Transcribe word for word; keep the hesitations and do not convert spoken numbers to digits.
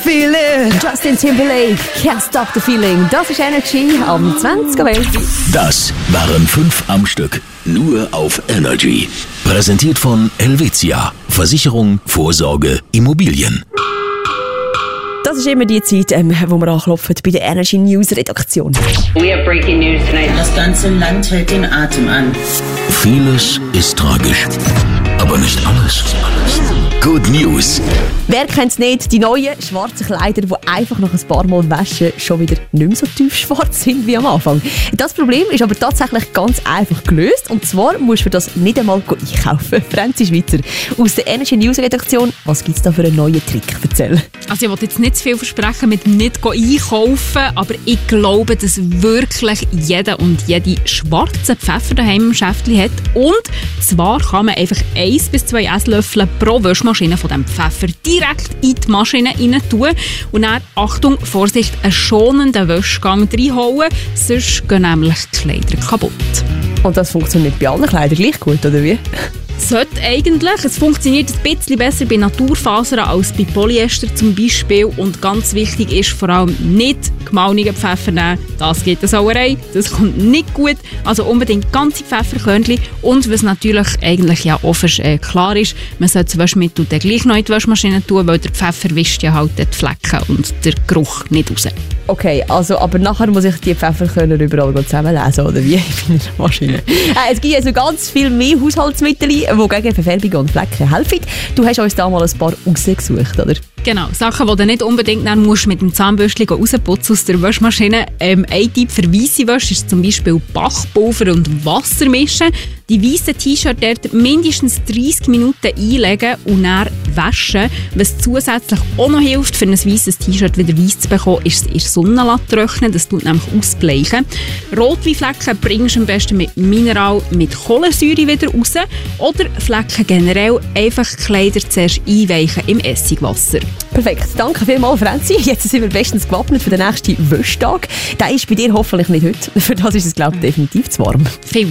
feeling. Justin Timberlake, Can't Stop the Feeling. Das ist Energy am zwanzig Uhr. Das waren fünf am Stück. Nur auf Energy. Präsentiert von Helvetia. Versicherung, Vorsorge, Immobilien. Das ist immer die Zeit, ähm, wo wir anklopfen bei der Energy News Redaktion. We have breaking news tonight. Das ganze Land hält den Atem an. Vieles ist tragisch, aber nicht alles. Good News. Wer kennt es nicht? Die neuen schwarzen Kleider, die einfach nach ein paar Mal waschen schon wieder nicht mehr so tief schwarz sind wie am Anfang. Das Problem ist aber tatsächlich ganz einfach gelöst. Und zwar musst du für das nicht einmal einkaufen. Franzi Schweizer aus der Energy News Redaktion. Was gibt es da für einen neuen Trick? Erzähl. Also ich will jetzt nicht zu viel versprechen mit nicht einkaufen, aber ich glaube, dass wirklich jeder und jede schwarzen Pfeffer daheim im Schäftchen hat. Und zwar kann man einfach eins bis zwei Esslöffel pro Waschmaschine von diesem Pfeffer direkt in die Maschine rein tun und dann, Achtung, Vorsicht, einen schonenden Waschgang reinholen, sonst gehen nämlich die Kleider kaputt. Und das funktioniert bei allen Kleidern gleich gut, oder wie? Sollte eigentlich. Es funktioniert ein bisschen besser bei Naturfasern als bei Polyester zum Beispiel. Und ganz wichtig ist vor allem nicht gemahlenen Pfeffer nehmen. Das geht eine Sauerei. Das kommt nicht gut. Also unbedingt ganze Pfefferkörnchen. Und was natürlich eigentlich ja offen äh, klar ist, man sollte das Waschmittel dann gleich noch in die Waschmaschine tun, weil der Pfeffer wischt ja halt die Flecken und der Geruch nicht raus. Okay, also, aber nachher muss ich die Pfefferkörner überall zusammenlesen, oder wie? In der Maschine. äh, es gibt also ganz viel mehr Haushaltsmittel, die gegen Verfärbungen und Flecken helfen. Du hast uns da mal ein paar rausgesucht, oder? Genau, Sachen, die du nicht unbedingt dann musst mit dem Zahnbürstchen rausputzen aus der Waschmaschine. Ähm, ein Tipp für weisse Wäsche ist zum Beispiel Backpulver und Wasser mischen. Die weißen T-Shirts dort mindestens dreissig Minuten einlegen und dann waschen. Was zusätzlich auch noch hilft, für ein weisses T-Shirt wieder weiss zu bekommen, ist es in der Sonne trocknen. Das tut nämlich ausbleichen. Rotweinflecken bringst du am besten mit Mineral, mit Kohlensäure wieder raus. Oder Flecken generell einfach Kleider zuerst einweichen im Essigwasser. Perfekt, danke vielmals, Franzi. Jetzt sind wir bestens gewappnet für den nächsten Wäschtag. Der ist bei dir hoffentlich nicht heute. Für das ist es, glaube ich, definitiv zu warm. Vielen